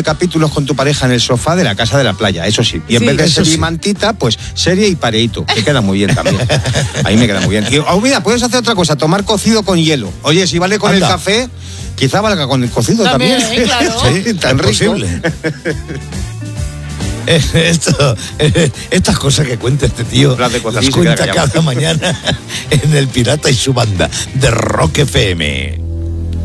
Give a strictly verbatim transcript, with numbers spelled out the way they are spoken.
capítulos con tu pareja en el sofá de la casa de la playa, eso sí. Y en Sí, vez de eso serie y sí. mantita, pues serie y pareíto, que queda muy bien también. Ahí me queda muy bien. Y, oh, mira, puedes hacer otra cosa, tomar cocido con hielo. Oye, si vale con Anda. el café, quizá valga con el cocido También, también. ¿eh? Claro. Sí, tan Es rico. posible. Eh, Esto, eh, estas cosas que cuenta este tío Hablas de cosas las y se queda cuenta callado. cada mañana en El Pirata y su banda de Rock F M.